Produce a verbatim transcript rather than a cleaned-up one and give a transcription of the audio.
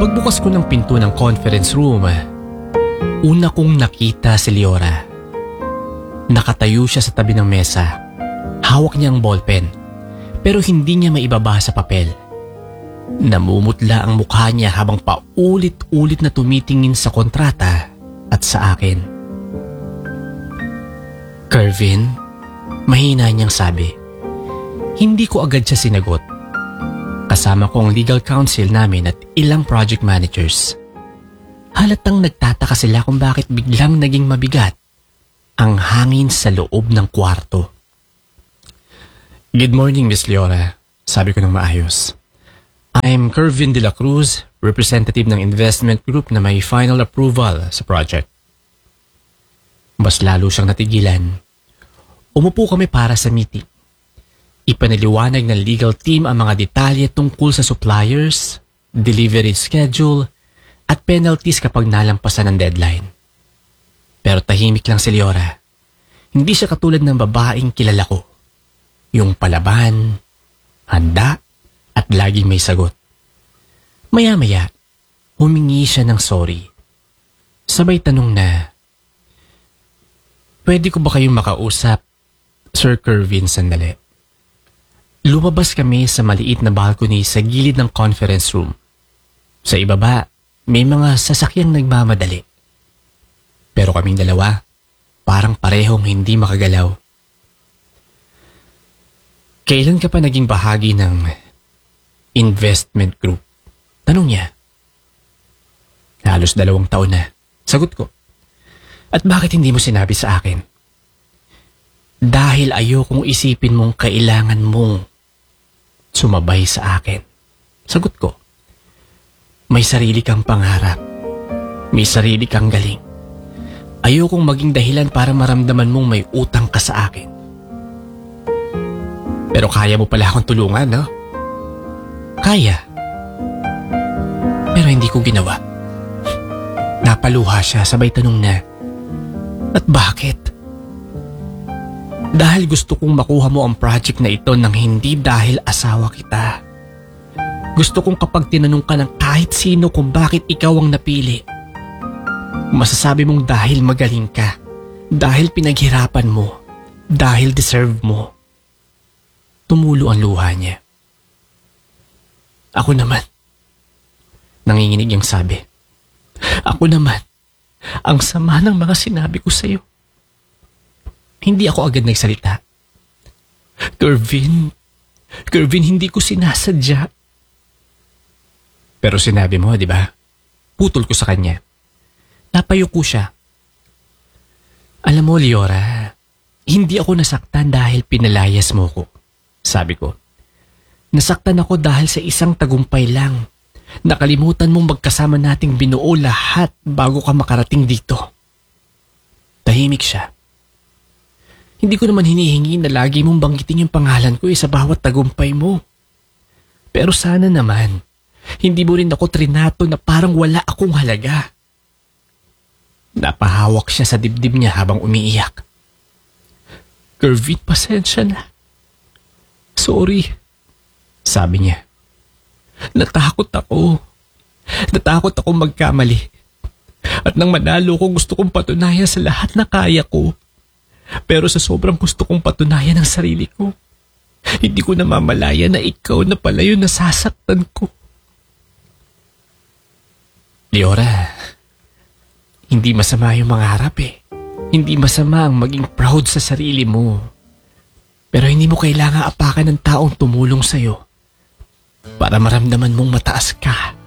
Pagbukas ko ng pinto ng conference room, una kong nakita si Leora. Nakatayo siya sa tabi ng mesa. Hawak niya ang ballpen, pero hindi niya maibaba sa papel. Namumutla ang mukha niya habang paulit-ulit na tumitingin sa kontrata at sa akin. "Kervin," mahina niyang sabi. Hindi ko agad siya sinagot. Kasama ko ang legal counsel namin at ilang project managers. Halatang nagtataka sila kung bakit biglang naging mabigat ang hangin sa loob ng kwarto. "Good morning, Miss Leora," sabi ko ng maayos. "I'm Kervin de la Cruz, representative ng investment group na may final approval sa project." Mas lalo siyang natigilan. Umupo kami para sa meeting. Ipaniliwanag ng legal team ang mga detalye tungkol sa suppliers, delivery schedule, at penalties kapag nalampasan ang deadline. Pero tahimik lang si Leora. Hindi siya katulad ng babaeng kilala ko. Yung palaban, handa, at laging may sagot. Maya-maya, humingi siya ng sorry. Sabay tanong na, "Pwede ko ba kayong makausap, Sir Kervin, sandali?" Lumabas kami sa maliit na balcony sa gilid ng conference room. Sa ibaba, may mga sasakyang nagmamadali. Pero kaming dalawa, parang parehong hindi makagalaw. "Kailan ka pa naging bahagi ng investment group?" Tanong niya. "Halos dalawang taon na," sagot ko. "At bakit hindi mo sinabi sa akin?" "Dahil ayokong isipin mong kailangan mong sumabay sa akin," sagot ko. "May sarili kang pangarap. May sarili kang galing. Ayokong maging dahilan para maramdaman mong may utang ka sa akin." "Pero kaya mo pala akong tulungan, no?" "Kaya. Pero hindi ko ginawa." Napaluha siya, sabay tanong na, "At bakit?" "Dahil gusto kong makuha mo ang project na ito nang hindi dahil asawa kita. Gusto kong kapag tinanong ka ng kahit sino kung bakit ikaw ang napili, masasabi mong dahil magaling ka, dahil pinaghirapan mo, dahil deserve mo." Tumulo ang luha niya. "Ako naman," nanginginig ang sabi. "Ako naman, ang sama ng mga sinabi ko sa'yo." Hindi ako agad nagsalita. "Kervin, Kervin, hindi ko sinasadya." "Pero sinabi mo, di ba?" Putol ko sa kanya. Napayuko siya. "Alam mo, Leora, hindi ako nasaktan dahil pinalayas mo ko," sabi ko. "Nasaktan ako dahil sa isang tagumpay lang. Nakalimutan mong magkasama nating binuo lahat bago ka makarating dito." Tahimik siya. "Hindi ko naman hinihingi na lagi mong banggitin yung pangalan ko eh sa bawat tagumpay mo. Pero sana naman, hindi mo rin ako trinato na parang wala akong halaga." Napahawak siya sa dibdib niya habang umiiyak. "Kervin, pasensya na. Sorry," sabi niya. "Natakot ako. Natakot ako magkamali. At nang manalo ko, gusto kong patunayan sa lahat na kaya ko. Pero sa sobrang gusto kong patunayan ang sarili ko, hindi ko namamalaya na ikaw na pala yung nasasaktan ko." "Leora, hindi masama yung mangarap eh. Hindi masama ang maging proud sa sarili mo. Pero hindi mo kailangan apakan ng taong tumulong sa'yo para maramdaman mong mataas ka.